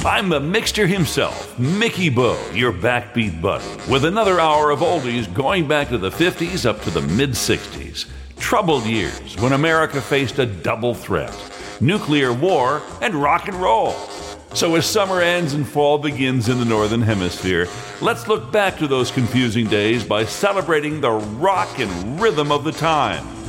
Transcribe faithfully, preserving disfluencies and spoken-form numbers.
I'm the mixture himself, Mickey Bo, your backbeat buddy, with another hour of oldies going back to the fifties up to the mid-sixties. Troubled years when America faced a double threat, nuclear war and rock and roll. So as summer ends and fall begins in the Northern Hemisphere, let's look back to those confusing days by celebrating the rock and rhythm of the time.